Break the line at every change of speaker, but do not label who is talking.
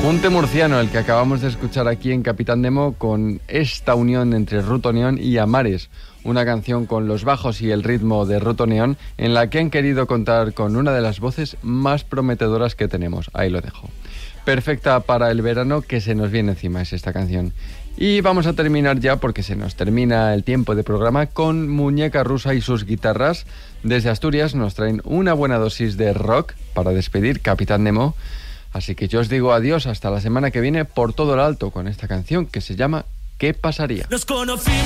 Junte murciano, el que acabamos de escuchar aquí en Capitán Nemo, con esta unión entre Ruto Neón y Amares, una canción con los bajos y el ritmo de Ruto Neón, en la que han querido contar con una de las voces más prometedoras que tenemos. Ahí lo dejo. Perfecta para el verano que se nos viene encima es esta canción. Y vamos a terminar ya, porque se nos termina el tiempo de programa, con Muñeca Rusa y sus guitarras. Desde Asturias nos traen una buena dosis de rock para despedir Capitán Nemo. Así que yo os digo adiós hasta la semana que viene por todo lo alto con esta canción que se llama ¿Qué pasaría?